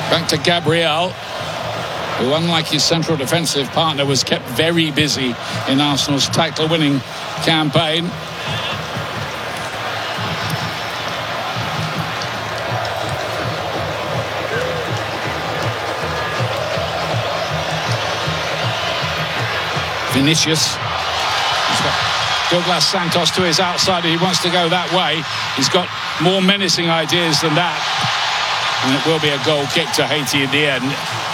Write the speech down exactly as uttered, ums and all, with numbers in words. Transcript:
Back to Gabriel, who, unlike his central defensive partner, was kept very busy in Arsenal's title-winning campaign. Vinicius. He's got Douglas Santos to his outside. He wants to go that way. He's got more menacing ideas than that. And it will be a goal kick to Haiti in the end.